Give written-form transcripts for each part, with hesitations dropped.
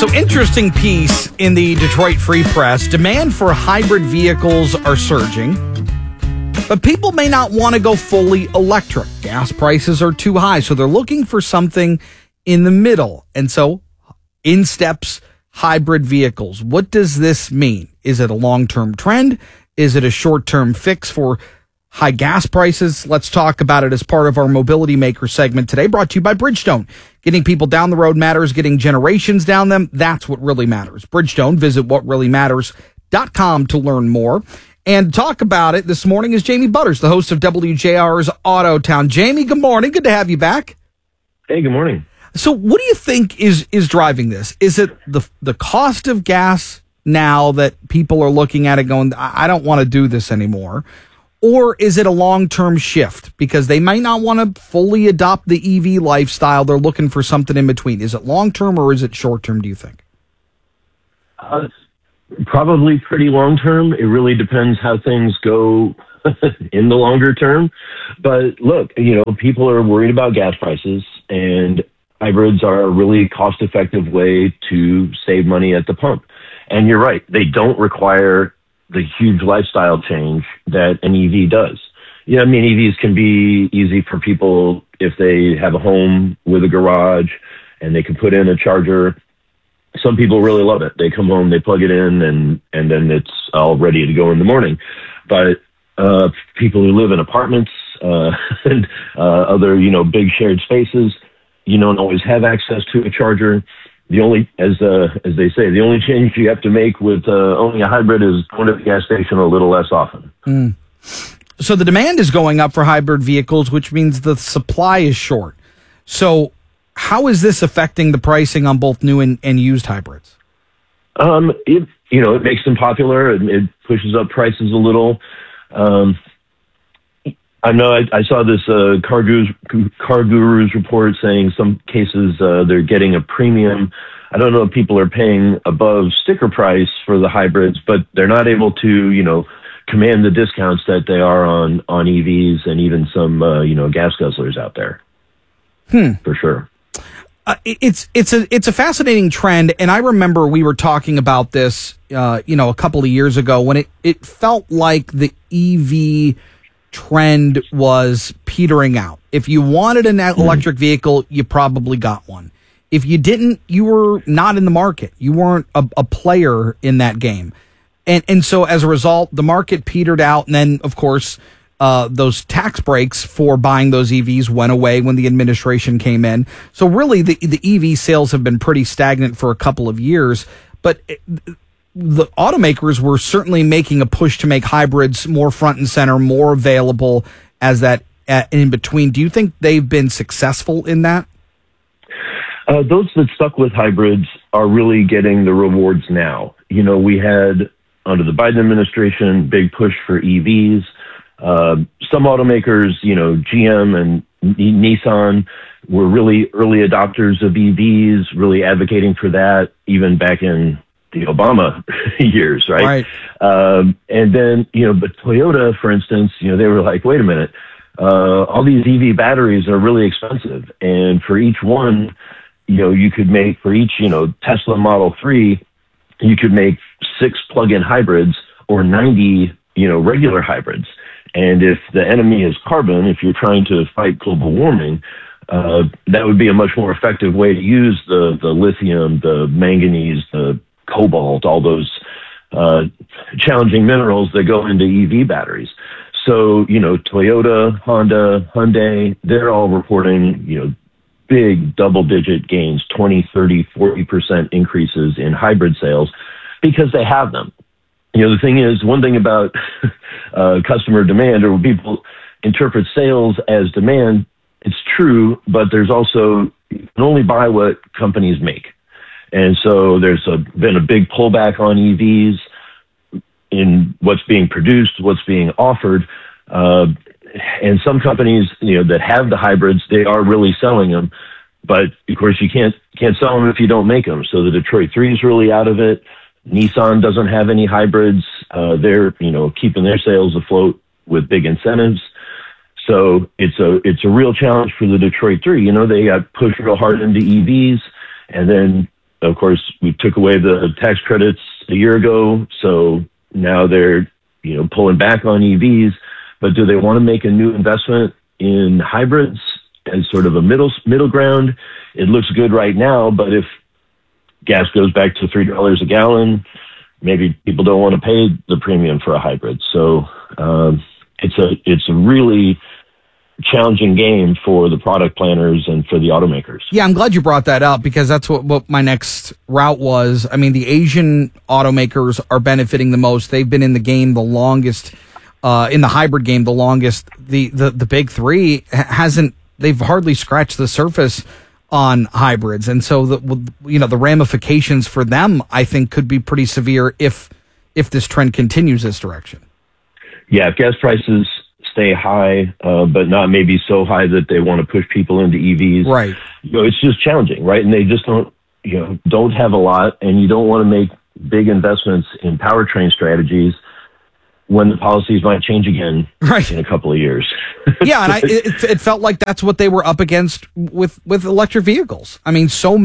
So interesting piece in the Detroit Free Press. Demand for hybrid vehicles are surging, but people may not want to go fully electric. Gas prices are too high, so they're looking for something in the middle. And so in steps hybrid vehicles. What does this mean? Is it a long-term trend? Is it a short-term fix for high gas prices? Let's talk about it as part of our Mobility Maker segment today, brought to you by Bridgestone. Getting people down the road matters. Getting generations down them, that's what really matters. Bridgestone, visit whatreallymatters.com to learn more. And talk about it this morning is Jamie Butters, the host of WJR's Autotown. Jamie, good morning. Good to have you back. Hey, good morning. So what do you think is driving this? Is it the cost of gas now that people are looking at it going, I don't want to do this anymore? Or is it a long-term shift because they might not want to fully adopt the EV lifestyle? They're looking for something in between. Is it long-term or is it short-term, do you think? Probably pretty long-term. It really depends how things go in the longer term. But look, people are worried about gas prices, and hybrids are a really cost-effective way to save money at the pump. And you're right, they don't require the huge lifestyle change that an EV does. EVs can be easy for people if they have a home with a garage and they can put in a charger. Some people really love it. They come home, they plug it in, and then it's all ready to go in the morning. But people who live in apartments and other, big shared spaces, you don't always have access to a charger. The only, as they say, the only change you have to make with owning a hybrid is going to the gas station a little less often. So the demand is going up for hybrid vehicles, which means the supply is short. So how is this affecting the pricing on both new and used hybrids? It makes them popular. It pushes up prices a little. I know I saw this Car Gurus report saying some cases they're getting a premium. I don't know if people are paying above sticker price for the hybrids, but they're not able to, command the discounts that they are on EVs and even some, gas guzzlers out there. For sure. It's a fascinating trend, and I remember we were talking about this, a couple of years ago when it felt like the EV trend was petering out. If you wanted an electric vehicle, you probably got one. If you didn't, you were not in the market. You weren't a player in that game. And so as a result, the market petered out. And then, of course, those tax breaks for buying those EVs went away when the administration came in. So really, the EV sales have been pretty stagnant for a couple of years. But the automakers were certainly making a push to make hybrids more front and center, more available as that in between. Do you think they've been successful in that? Those that stuck with hybrids are really getting the rewards now. We had, under the Biden administration, big push for EVs. Some automakers, GM and Nissan, were really early adopters of EVs, really advocating for that even back in the Obama years, right? And then, but Toyota, for instance, they were like, wait a minute, all these EV batteries are really expensive. And for each one, you could make, for each, Tesla Model 3, you could make 6 plug-in hybrids or 90, regular hybrids. And if the enemy is carbon, if you're trying to fight global warming, that would be a much more effective way to use the lithium, the manganese, the cobalt, all those challenging minerals that go into EV batteries. So, Toyota, Honda, Hyundai, they're all reporting, big double-digit gains, 20, 30, 40% increases in hybrid sales because they have them. The thing is, one thing about customer demand, or when people interpret sales as demand, it's true, but there's also, you can only buy what companies make. And so there's been a big pullback on EVs in what's being produced, what's being offered. And some companies, that have the hybrids, they are really selling them. But of course, you can't sell them if you don't make them. So the Detroit 3 is really out of it. Nissan doesn't have any hybrids. They're, keeping their sales afloat with big incentives. So it's a real challenge for the Detroit 3. They got pushed real hard into EVs, and then of course, we took away the tax credits a year ago, so now they're, pulling back on EVs. But do they want to make a new investment in hybrids as sort of a middle ground? It looks good right now, but if gas goes back to $3 a gallon, maybe people don't want to pay the premium for a hybrid. So it's a really challenging game for the product planners and for the automakers. Yeah, I'm glad you brought that up because that's what my next route was. I mean, the Asian automakers are benefiting the most. They've been in the game the longest, in the hybrid game the longest. The big three they've hardly scratched the surface on hybrids. And so the ramifications for them, I think, could be pretty severe if this trend continues this direction. Yeah, if gas prices stay high, but not maybe so high that they want to push people into EVs. Right. It's just challenging, right? And they just don't have a lot, and you don't want to make big investments in powertrain strategies when the policies might change again in a couple of years. Yeah, and it felt like that's what they were up against with electric vehicles. I mean, so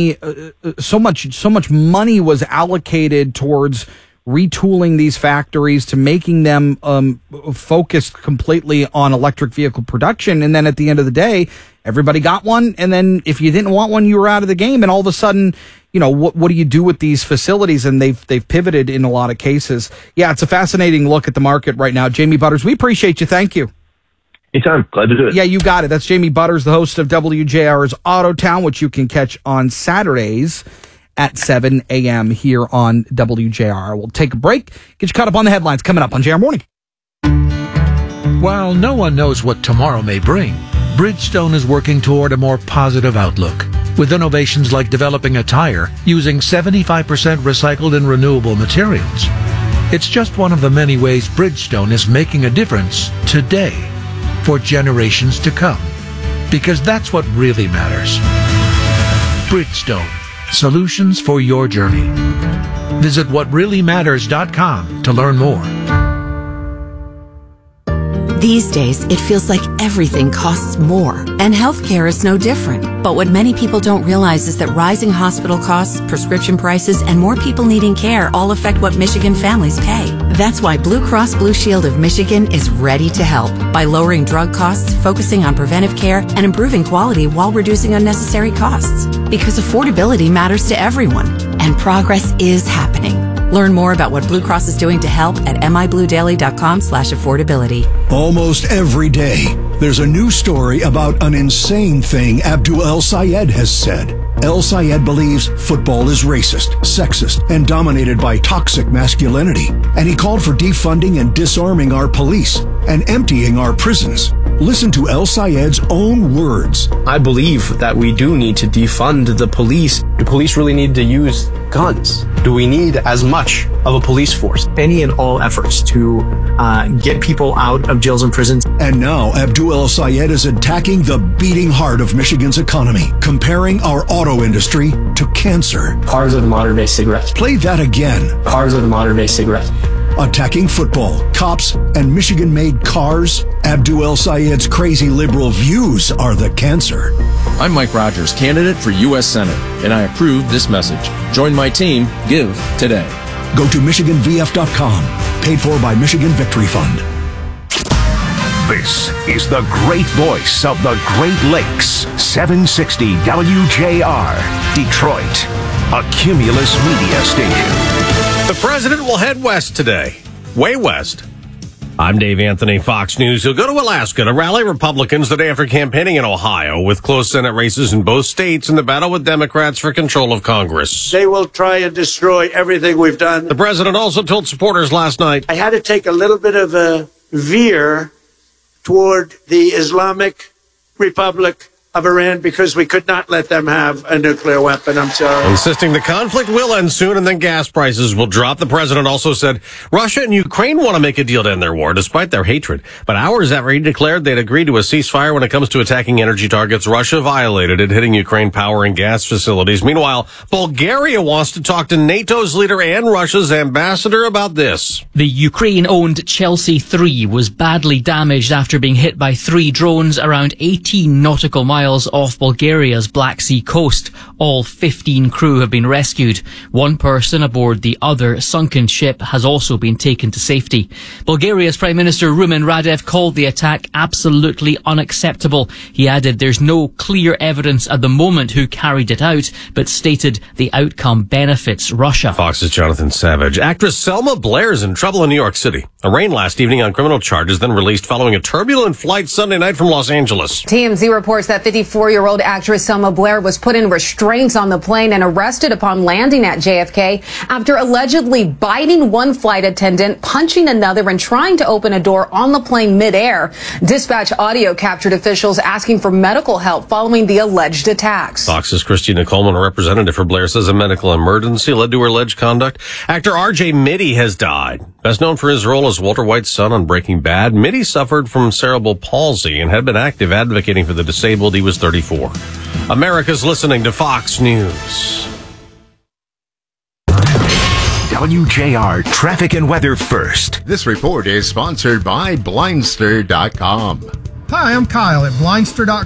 much money was allocated towards retooling these factories to making them focused completely on electric vehicle production. And then at the end of the day, everybody got one. And then if you didn't want one, you were out of the game. And all of a sudden, what do you do with these facilities? And they've pivoted in a lot of cases. Yeah, it's a fascinating look at the market right now. Jamie Butters, we appreciate you. Thank you. Anytime. Glad to do it. Yeah, you got it. That's Jamie Butters, the host of WJR's Autotown, which you can catch on Saturdays at 7 a.m. here on WJR. We'll take a break, get you caught up on the headlines coming up on JR Morning. While no one knows what tomorrow may bring, Bridgestone is working toward a more positive outlook with innovations like developing a tire using 75% recycled and renewable materials. It's just one of the many ways Bridgestone is making a difference today for generations to come, because that's what really matters. Bridgestone. Solutions for your journey. Visit whatreallymatters.com to learn more. These days, it feels like everything costs more, and healthcare is no different. But what many people don't realize is that rising hospital costs, prescription prices, and more people needing care all affect what Michigan families pay. That's why Blue Cross Blue Shield of Michigan is ready to help by lowering drug costs, focusing on preventive care, and improving quality while reducing unnecessary costs. Because affordability matters to everyone, and progress is happening. Learn more about what Blue Cross is doing to help at mibluedaily.com/affordability. Almost every day, there's a new story about an insane thing Abdul El Sayed has said. El Sayed believes football is racist, sexist, and dominated by toxic masculinity. And he called for defunding and disarming our police and emptying our prisons. Listen to El Sayed's own words. I believe that we do need to defund the police. Do police really need to use guns? Do we need as much of a police force? Any and all efforts to get people out of jails and prisons. And now Abdul El Sayed is attacking the beating heart of Michigan's economy, comparing our auto industry to cancer. Cars are the modern day cigarettes. Play that again. Cars are the modern day cigarettes. Attacking football, cops, and Michigan-made cars, Abdul El Sayed's crazy liberal views are the cancer. I'm Mike Rogers, candidate for U.S. Senate, and I approve this message. Join my team. Give today. Go to MichiganVF.com. Paid for by Michigan Victory Fund. This is the great voice of the Great Lakes. 760 WJR, Detroit, a Cumulus media station. The president will head west today. Way west. I'm Dave Anthony, Fox News. He'll go to Alaska to rally Republicans the day after campaigning in Ohio with close Senate races in both states in the battle with Democrats for control of Congress. They will try and destroy everything we've done. The president also told supporters last night, I had to take a little bit of a veer toward the Islamic Republic of Iran because we could not let them have a nuclear weapon. I'm sorry. Insisting the conflict will end soon and then gas prices will drop. The president also said Russia and Ukraine want to make a deal to end their war despite their hatred. But hours after he declared they'd agreed to a ceasefire when it comes to attacking energy targets, Russia violated it, hitting Ukraine power and gas facilities. Meanwhile, Bulgaria wants to talk to NATO's leader and Russia's ambassador about this. The Ukraine-owned Chelsea 3 was badly damaged after being hit by 3 drones around 18 nautical miles miles off Bulgaria's Black Sea coast. All 15 crew have been rescued. One person aboard the other sunken ship has also been taken to safety. Bulgaria's Prime Minister Rumen Radev called the attack absolutely unacceptable. He added there's no clear evidence at the moment who carried it out, but stated the outcome benefits Russia. Fox's Jonathan Savage. Actress Selma Blair is in trouble in New York City. Arraigned last evening on criminal charges, then released following a turbulent flight Sunday night from Los Angeles. TMZ reports that 54-year-old actress Selma Blair was put in restraints on the plane and arrested upon landing at JFK after allegedly biting one flight attendant, punching another, and trying to open a door on the plane midair. Dispatch audio captured officials asking for medical help following the alleged attacks. Fox's Christina Coleman, a representative for Blair, says a medical emergency led to her alleged conduct. Actor R.J. Mitty has died. Best known for his role as Walter White's son on Breaking Bad, Mitty suffered from cerebral palsy and had been active advocating for the disabled. He was 34. America's listening to Fox News. WJR Traffic and Weather First. This report is sponsored by Blindster.com. Hi, I'm Kyle at Blindster.com.